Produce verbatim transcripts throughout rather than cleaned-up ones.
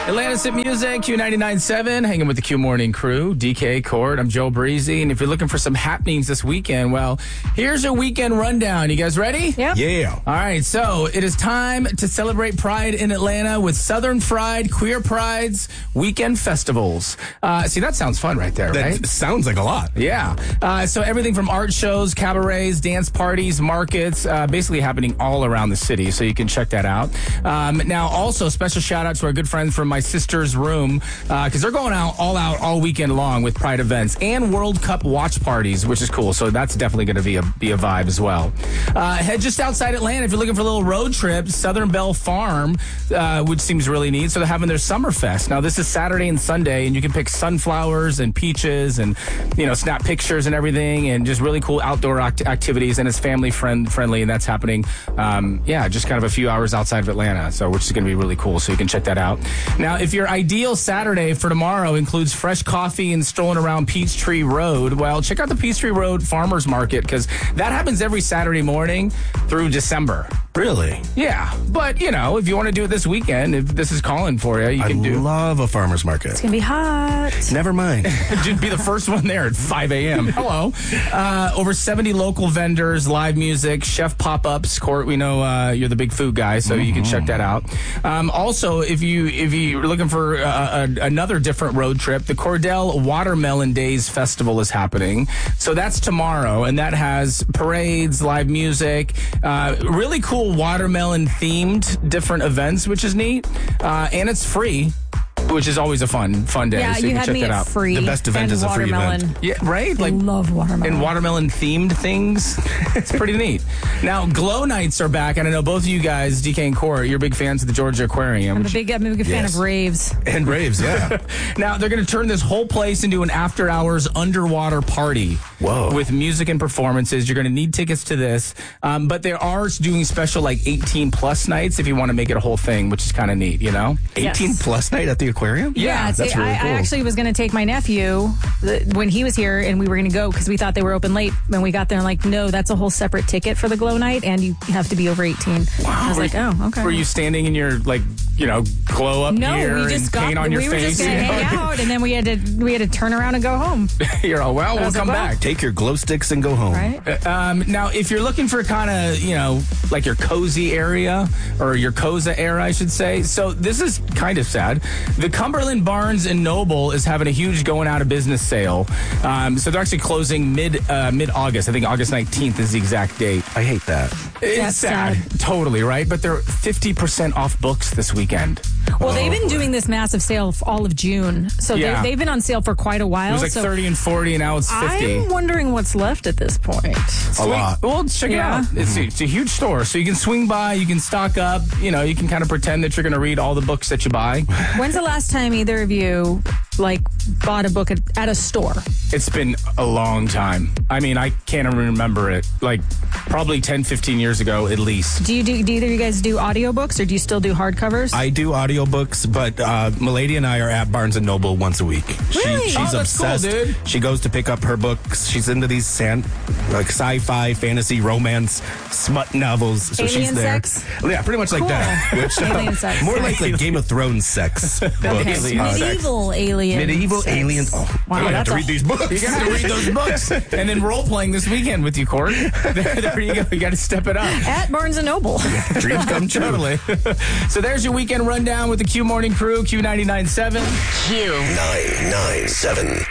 Atlanta's Hit Music, Q ninety-nine point seven, hanging with the Q Morning crew, D K, Court, I'm Joe Breezy, and if you're looking for some happenings this weekend, well, here's a weekend rundown. You guys ready? Yep. Yeah. All right, so it is time to celebrate Pride in Atlanta with Southern Fried Queer Pride's Weekend Festivals. Uh, see, that sounds fun right there, That right? sounds like a lot. Yeah. Uh, so everything from art shows, cabarets, dance parties, markets, uh, basically happening all around the city. So you can check that out. Um, now, also, special shout out to our good friends from My Sister's Room, because uh, they're going out all out all weekend long with Pride events and World Cup watch parties, which is cool. So that's definitely going to be a be a vibe as well. Uh, head just outside Atlanta if you're looking for a little road trip. Southern Belle Farm, uh, which seems really neat. So they're having their Summerfest. Now, this is Saturday and Sunday, and you can pick sunflowers and peaches and, you know, snap pictures and everything, and just really cool outdoor act- activities. And it's family friend friendly, and that's happening, um, yeah, just kind of a few hours outside of Atlanta. So, which is going to be really cool. So you can check that out. Now, if your ideal Saturday for tomorrow includes fresh coffee and strolling around Peachtree Road, well, check out the Peachtree Road Farmers Market, because that happens every Saturday morning through December. Really? Yeah, but, you know, if you want to do it this weekend, if this is calling for you, you I can do. love a farmer's market. It's going to be hot. Never mind. Just be the first one there at five a.m. Hello. Uh, over seventy local vendors, live music, chef pop-ups. Court, we know uh, you're the big food guy, so mm-hmm. you can check that out. Um, also, if, you, if you're looking for uh, a, another different road trip, the Cordell Watermelon Days Festival is happening. So that's tomorrow, and that has parades, live music, uh, really cool watermelon-themed different events, which is neat. Uh, and it's free, which is always a fun fun day. Yeah, so you, you can had check me that at out. free. The best event and is a free watermelon. event. Yeah, right? I Like love watermelon. and watermelon-themed things. It's pretty neat. Now, Glow Nights are back, and I know both of you guys, D K and Court, you're big fans of the Georgia Aquarium. I'm a which- big, I'm a big fan Yes. of raves. And raves, yeah. Now, they're going to turn this whole place into an after-hours underwater party. Whoa. With music and performances. You're going to need tickets to this. Um, but they are doing special, like, eighteen-plus nights if you want to make it a whole thing, which is kind of neat, you know? eighteen Yes. plus night at the aquarium? Yeah, it's- that's really I, cool. I actually was going to take my nephew the, when he was here, and we were going to go because we thought they were open late. When we got there, and like, no, that's a whole separate ticket for the Glow Night, and you have to be over eighteen. Wow. I was Were like, you- oh, okay. Were you standing in your, like, you know, glow up No, gear we just and got. paint on your we were face? just going to hang out, and then we had to we had to turn around and go home. You're all, well, I we'll was like, come well, back. Take your glow sticks and go home. Right? Um, now, if you're looking for kind of, you know, like your cozy area or your Koza era, I should say. So this is kind of sad. The Cumberland Barnes and Noble is having a huge going out of business sale. Um, so they're actually closing mid uh, mid August. I think August nineteenth is the exact date. I hate that. It's That's sad. sad. Totally, right? But they're fifty percent off books this weekend. Well, they've been doing this massive sale for all of June, so Yeah. they, they've been on sale for quite a while. It was like so thirty and forty, and now it's fifty. I'm wondering what's left at this point. A lot. Well, check Yeah. it out. It's a, it's a huge store, so you can swing by, you can stock up, you know, you can kind of pretend that you're going to read all the books that you buy. When's the last time either of you like bought a book at, at a store? It's been a long time. I mean, I can't even remember it. Like, probably ten, fifteen years ago at least. Do you do, do either of you guys do audiobooks or do you still do hardcovers? I do audiobooks, but uh, Milady and I are at Barnes and Noble once a week. Really? She, she's Oh, that's cool, obsessed. dude. She goes to pick up her books. She's into these san- like sci-fi, fantasy, romance, smut novels. So Alien she's there. sex? Yeah, pretty much like Cool. that. Which, uh, Alien sex. More like like Game of Thrones sex books. Okay, Uh, medieval aliens. medieval sex. aliens. Oh, Wow, I have that's to a- read these books. You got to read those books. And then role playing this weekend with you, Court. There, there you go. You got to step it up. At Barnes and Noble. Dreams come true. Totally. So there's your weekend rundown with the Q Morning Crew, Q ninety-nine point seven. Q nine nine seven.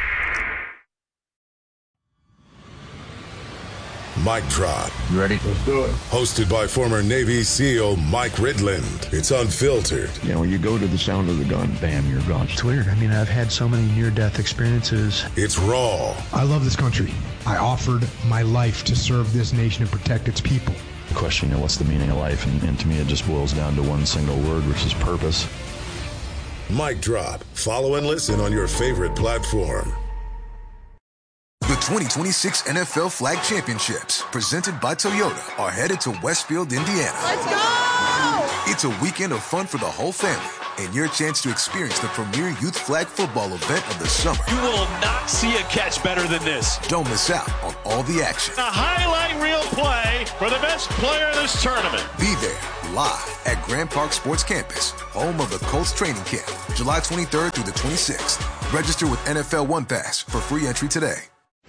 Mic Drop. You ready? Let's do it. Hosted by former Navy SEAL Mike Ridland. It's unfiltered. Yeah, when you go to the sound of the gun, bam, you're gone. It's weird. I mean, I've had so many near-death experiences. It's raw. I love this country. I offered my life to serve this nation and protect its people. The question, you know, what's the meaning of life? And, and to me, it just boils down to one single word, which is purpose. Mic Drop. Follow and listen on your favorite platform. The twenty twenty-six N F L Flag Championships, presented by Toyota, are headed to Westfield, Indiana. Let's go! It's a weekend of fun for the whole family, and your chance to experience the premier youth flag football event of the summer. You will not see a catch better than this. Don't miss out on all the action. A highlight reel play for the best player of this tournament. Be there live at Grand Park Sports Campus, home of the Colts training camp, July twenty-third through the twenty-sixth. Register with N F L One Pass for free entry today.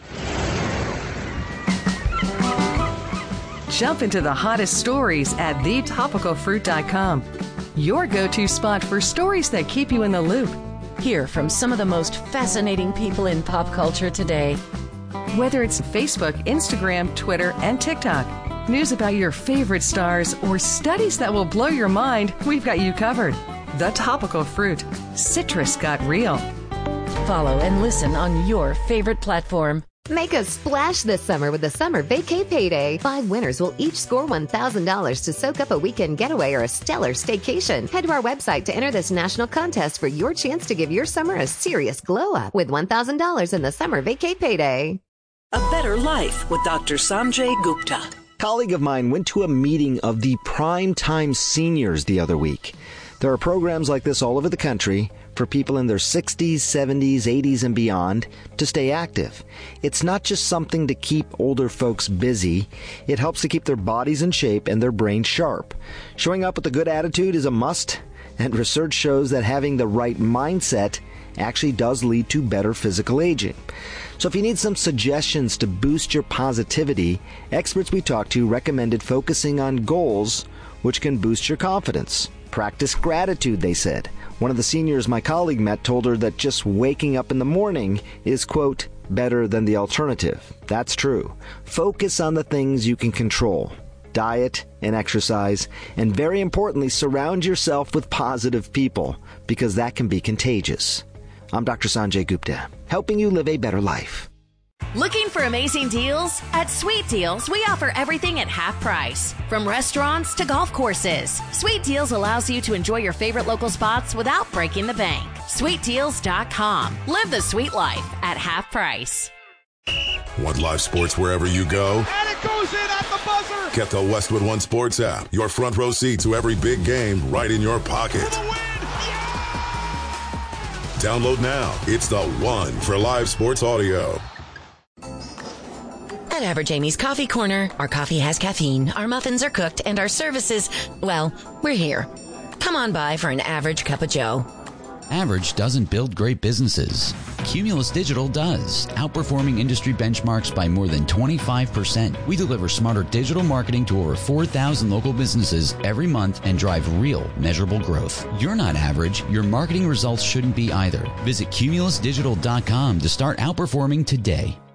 Jump into the hottest stories at the topical fruit dot com. Your go-to spot for stories that keep you in the loop. Hear from some of the most fascinating people in pop culture today. Whether it's Facebook, Instagram, Twitter, and TikTok, news about your favorite stars, or studies that will blow your mind, we've got you covered. The Topical Fruit. Citrus got real. Follow and listen on your favorite platform. Make a splash this summer with the Summer Vacay Payday. Five winners will each score one thousand dollars to soak up a weekend getaway or a stellar staycation. Head to our website to enter this national contest for your chance to give your summer a serious glow up with one thousand dollars in the Summer Vacay Payday. A Better Life with Doctor Sanjay Gupta. A colleague of mine went to a meeting of the Prime Time Seniors the other week. There are programs like this all over the country for people in their sixties, seventies, eighties, and beyond to stay active. It's not just something to keep older folks busy. It helps to keep their bodies in shape and their brains sharp. Showing up with a good attitude is a must, and research shows that having the right mindset actually does lead to better physical aging. So if you need some suggestions to boost your positivity, experts we talked to recommended focusing on goals which can boost your confidence. Practice gratitude, they said. One of the seniors my colleague met told her that just waking up in the morning is, quote, better than the alternative. That's true. Focus on the things you can control. Diet and exercise, and very importantly, surround yourself with positive people, because that can be contagious. I'm Doctor Sanjay Gupta, helping you live a better life. Looking for amazing deals? At Sweet Deals, we offer everything at half price. From restaurants to golf courses, Sweet Deals allows you to enjoy your favorite local spots without breaking the bank. sweet deals dot com. Live the sweet life at half price. Want live sports wherever you go? And it goes in at the buzzer! Get the Westwood One Sports app. Your front row seat to every big game right in your pocket. For the win! Yeah! Download now. It's the one for live sports audio. At Average Amy's Coffee Corner, our coffee has caffeine, our muffins are cooked, and our services, well, we're here. Come on by for an average cup of joe. Average doesn't build great businesses. Cumulus Digital does, outperforming industry benchmarks by more than twenty-five percent. We deliver smarter digital marketing to over four thousand local businesses every month and drive real, measurable growth. You're not average. Your marketing results shouldn't be either. Visit cumulus digital dot com to start outperforming today.